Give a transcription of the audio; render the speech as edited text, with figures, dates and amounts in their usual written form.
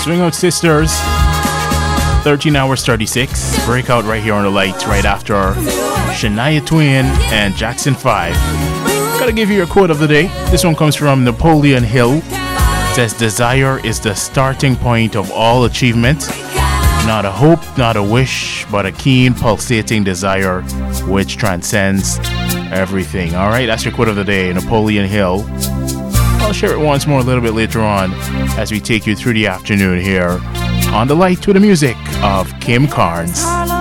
Swing Out Sisters, 13 hours 36. Breakout right here on the light, right after Shania Twain and Jackson 5. Gotta give you your quote of the day. This one comes from Napoleon Hill. It says, desire is the starting point of all achievement. Not a hope, not a wish, but a keen, pulsating desire which transcends everything. All right, that's your quote of the day, Napoleon Hill. I'll share it once more a little bit later on as we take you through the afternoon here on The Light with the music of Kim Carnes.